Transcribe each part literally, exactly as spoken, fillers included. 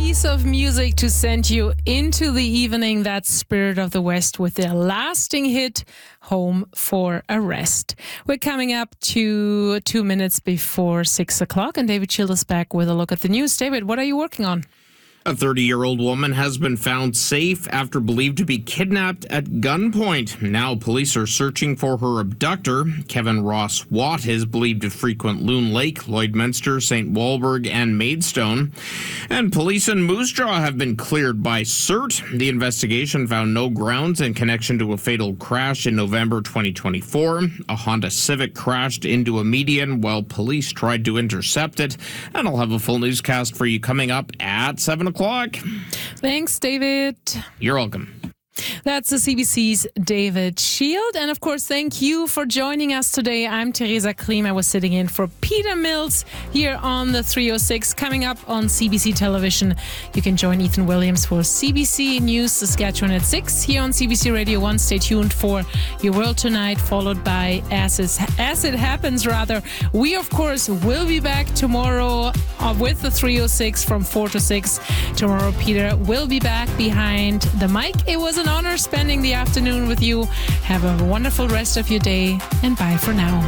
piece of music to send you into the evening. That's Spirit of the West with their lasting hit, Home for a Rest. We're coming up to two minutes before six o'clock, and David Schild is back with a look at the news. David, what are you working on? A thirty-year-old woman has been found safe after believed to be kidnapped at gunpoint. Now police are searching for her abductor. Kevin Ross Watt is believed to frequent Loon Lake, Lloydminster, Saint Walburg, and Maidstone. And police in Moose Jaw have been cleared by CERT. The investigation found no grounds in connection to a fatal crash in November twenty twenty-four. A Honda Civic crashed into a median while police tried to intercept it. And I'll have a full newscast for you coming up at seven o'clock. Thanks, David. You're welcome. That's the C B C's David Schild. And of course, thank you for joining us today. I'm Theresa Klim. I was sitting in for Peter Mills here on the three oh six. Coming up on C B C Television, you can join Ethan Williams for C B C News Saskatchewan at six. Here on C B C Radio one, stay tuned for Your World Tonight, followed by As, is, As It Happens, rather. We, of course, will be back tomorrow uh, with the three oh six from four to six. Tomorrow, Peter will be back behind the mic. It was an honor spending the afternoon with you. Have a wonderful rest of your day, and bye for now.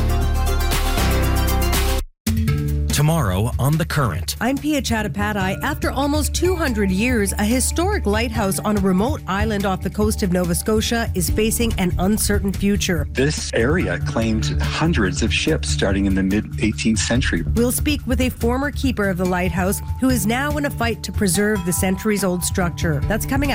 Tomorrow on The Current. I'm Pia Chattopadhyay. After almost two hundred years, a historic lighthouse on a remote island off the coast of Nova Scotia is facing an uncertain future. This area claimed hundreds of ships starting in the mid-eighteenth century. We'll speak with a former keeper of the lighthouse who is now in a fight to preserve the centuries-old structure. That's coming up.